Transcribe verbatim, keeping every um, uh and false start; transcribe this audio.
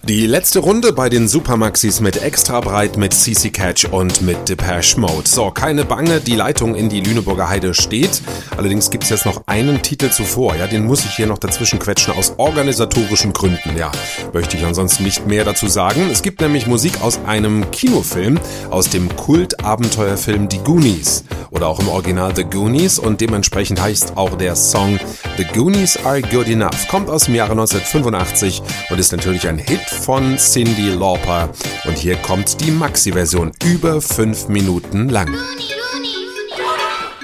Die letzte Runde bei den Supermaxis mit Extra Breit, mit C C Catch und mit Depeche Mode. So, keine Bange, die Leitung in die Lüneburger Heide steht. Allerdings gibt's jetzt noch einen Titel zuvor. Ja, den muss ich hier noch dazwischen quetschen aus organisatorischen Gründen. Ja, möchte ich ansonsten nicht mehr dazu sagen. Es gibt nämlich Musik aus einem Kinofilm, aus dem Kult-Abenteuerfilm Die Goonies. Oder auch im Original The Goonies, und dementsprechend heißt auch der Song The Goonies Are Good Enough. Kommt aus dem Jahre neunzehnhundertfünfundachtzig und ist natürlich ein Hit von Cyndi Lauper. Und hier kommt die Maxi-Version, über fünf Minuten lang.